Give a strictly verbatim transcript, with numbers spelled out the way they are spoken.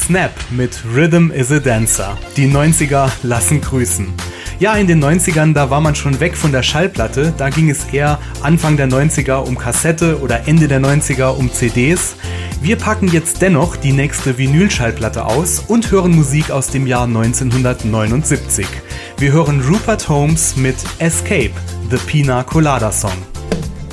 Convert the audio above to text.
Snap mit Rhythm is a Dancer. Die neunziger lassen grüßen. Ja, in den neunzigern, da war man schon weg von der Schallplatte. Da ging es eher Anfang der neunziger um Kassette oder Ende der neunziger um C Ds. Wir packen jetzt dennoch die nächste Vinylschallplatte aus und hören Musik aus dem Jahr neunzehnhundertneunundsiebzig. Wir hören Rupert Holmes mit Escape, The Pina Colada Song.